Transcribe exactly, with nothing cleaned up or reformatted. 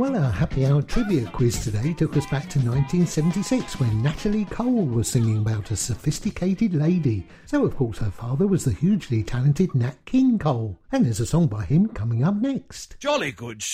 Well, our Happy Hour trivia quiz today took us back to nineteen seventy-six when Natalie Cole was singing about a sophisticated lady. So, of course, her father was the hugely talented Nat King Cole. And there's a song by him coming up next. Jolly good